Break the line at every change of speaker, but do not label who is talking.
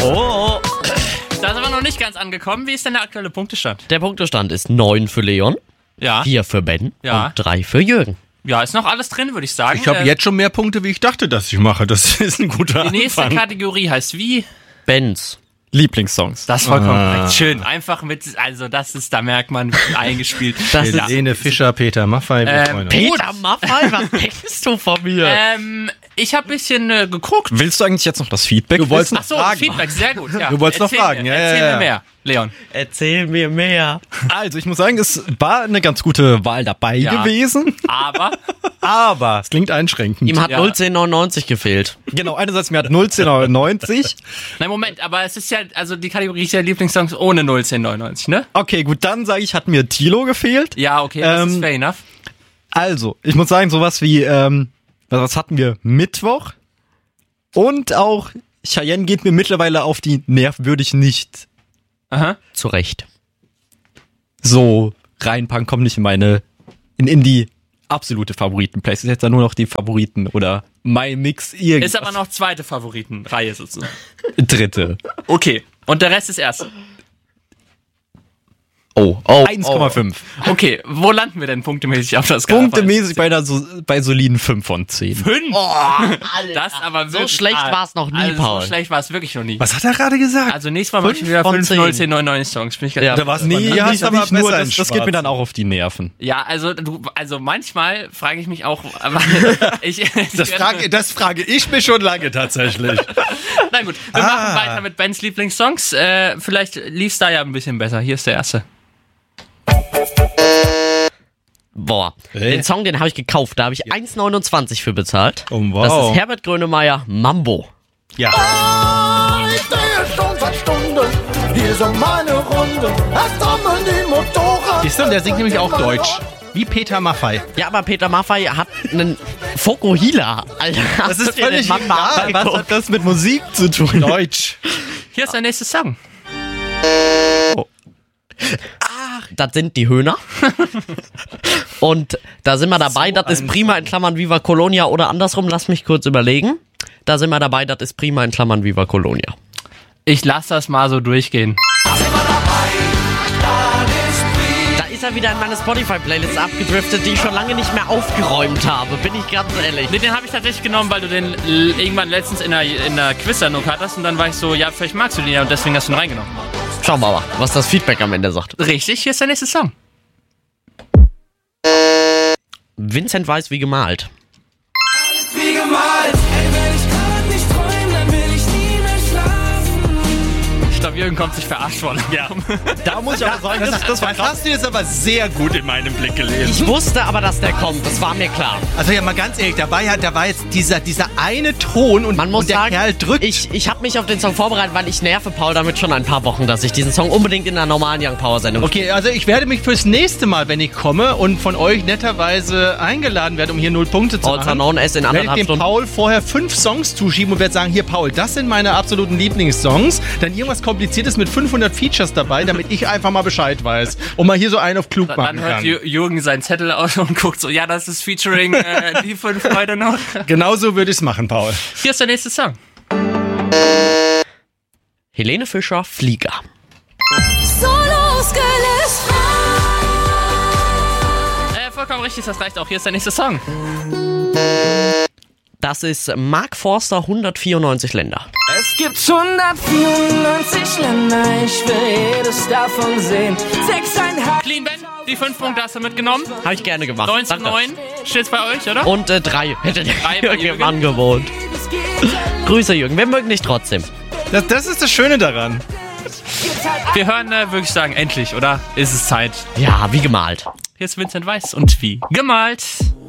Oh.
Da sind wir noch nicht ganz angekommen. Wie ist denn der aktuelle Punktestand?
Der Punktestand ist 9 für Leon,
Ja.
4 für Ben
Ja.
und 3 für Jürgen.
Ja, ist noch alles drin, würde ich sagen.
Ich habe jetzt schon mehr Punkte, wie ich dachte, dass ich mache. Das ist ein guter
Die nächste
Anfang.
Kategorie heißt wie?
Bens.
Lieblingssongs.
Das ist vollkommen korrekt. Schön. Einfach mit, also das ist, da merkt man, eingespielt.
Das ist
Helene Fischer, Peter Maffay, wir freuen uns.
Peter Maffay, was denkst du von mir?
Ich habe ein bisschen geguckt.
Willst du eigentlich jetzt noch das Feedback? Du wolltest
Ach so, Feedback, sehr gut. Ja.
Du wolltest noch
Erzähl
fragen,
mir,
ja,
Erzähl
ja.
mir mehr, Leon.
Erzähl mir mehr.
Also, ich muss sagen, es war eine ganz gute Wahl dabei
Ja.
gewesen.
Aber,
Es klingt einschränkend.
Ihm hat
Ja.
01099 gefehlt.
Genau, einerseits mir hat 01099.
nein, Moment, aber es ist ja, also die Kategorie ist ja Lieblingssongs ohne 01099, ne?
Okay, gut, dann sage ich, hat mir Tilo gefehlt.
Ja, okay, das ist fair enough.
Also, ich muss sagen, sowas wie, was hatten wir? Mittwoch. Und auch Cheyenne geht mir mittlerweile auf die Nerven, würde ich nicht
Aha.
Zu Recht.
so reinpacken, kommt nicht in die absolute Favoritenplace. Ist jetzt da nur noch die Favoriten oder mein Mix irgendwas.
Ist aber noch zweite Favoritenreihe sozusagen.
dritte.
Okay, und der Rest ist erste.
Oh.
1,5.
Okay, wo landen wir denn punktemäßig auf das Skala?
Punktemäßig bei soliden 5 von 10.
5? Das aber
So
wirklich,
schlecht war's noch nie,
also
Paul.
So schlecht war es wirklich noch nie.
Was hat er gerade gesagt?
Also nächstes Mal mache ich
5
wieder
von
5
10.
01099 Songs. Bin ich ganz
Ja.
Da war's
Nee,
nicht,
hast aber
nicht nur,
besser
das geht mir dann auch auf die Nerven.
Ja, also manchmal frage ich mich auch, aber
Das frage ich mich schon lange tatsächlich.
Na gut, wir machen weiter mit Bens Lieblingssongs. Vielleicht lief's da ja ein bisschen besser. Hier ist der erste.
Boah, den Song, den habe ich gekauft. Da habe ich 1,29 für bezahlt.
Oh, wow.
Das ist Herbert Grönemeyer, Mambo.
Ja.
Ich drehe schon seit Stunden, hier so meine Runde, es trommeln die Motoren.
Siehst du, der singt nämlich auch Deutsch. Wie Peter Maffay.
Ja, aber Peter Maffay hat einen Fokuhila. Alter,
Das ist
hast du dir den
völlig
Mann mal
egal.
angeguckt?
Was hat das mit Musik zu tun?
Deutsch.
Hier ist der nächste Song.
Das sind die Höhner. Und da sind wir dabei, das ist prima in Klammern Viva Colonia oder andersrum, lass mich kurz überlegen. Da sind wir dabei, das ist prima in Klammern Viva Colonia.
Ich lasse das mal so durchgehen.
Da ist er wieder in meine Spotify-Playlist abgedriftet, die ich schon lange nicht mehr aufgeräumt habe, bin ich ganz ehrlich.
Nee, den habe ich tatsächlich genommen, weil du den irgendwann letztens in der Quiz-Sendung hattest und dann war ich so, ja, vielleicht magst du den ja und deswegen hast du ihn reingenommen.
Schauen wir mal, was das Feedback am Ende sagt.
Richtig, hier ist der nächste Song.
Vincent Weiss wie gemalt.
Wie gemalt, ey, wenn ich grad nicht träum, dann will ich nie mehr schlafen.
Ich glaube, Jürgen kommt sich verarscht vor. Ja.
Da muss ich aber sagen, das war
Das hast du jetzt aber sehr gut in meinem Blick gelesen.
Ich wusste aber, dass der kommt, das war mir klar.
Also ja, mal ganz ehrlich, da war jetzt dieser eine Ton und,
Man muss
und der
sagen,
Kerl drückt.
ich habe mich auf den Song vorbereitet, weil ich nerve Paul damit schon ein paar Wochen, dass ich diesen Song unbedingt in der normalen Young Power Sendung.
Okay, also ich werde mich fürs nächste Mal, wenn ich komme und von euch netterweise eingeladen werde, um hier 0 Punkte zu
Also
machen,
known as in
werde ich
1,5
dem
Stunden.
Paul vorher 5 Songs zuschieben und werde sagen, hier Paul, das sind meine absoluten Lieblingssongs. Dann irgendwas Kompliziertes mit 500 Features dabei, damit ich einfach mal Bescheid weiß und mal hier so einen auf klug machen
Dann hört
kann.
Jürgen seinen Zettel aus und guckt so, ja, das ist Featuring die 5 heute noch.
Genauso würde ich es machen, Paul.
Hier ist der nächste Song.
Helene Fischer, Flieger.
So losgelöst.
Vollkommen richtig, das reicht auch. Hier ist der nächste Song.
Das ist Mark Forster, 194 Länder.
Es gibt 194 Länder, ich will jedes davon sehen. 6,5.
Clean Ben, die 5 Punkte hast du mitgenommen.
Habe ich gerne gemacht.
9 zu
Danke.
9 steht's bei euch, oder?
Und 3 hätte der
Drei bei
Jürgen
Jürgen.
angewohnt. Grüße Jürgen, wir mögen dich trotzdem.
Das ist das Schöne daran.
Wir hören, würde ich sagen, endlich, oder? Ist es Zeit.
Ja, wie gemalt.
Hier ist Vincent Weiss und wie gemalt.